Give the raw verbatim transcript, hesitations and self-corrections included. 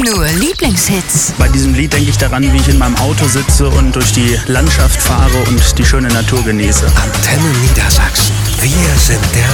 Nur Lieblingshits. Bei diesem Lied denke ich daran, wie ich in meinem Auto sitze und durch die Landschaft fahre und die schöne Natur genieße. Antenne Niedersachsen. Wir sind der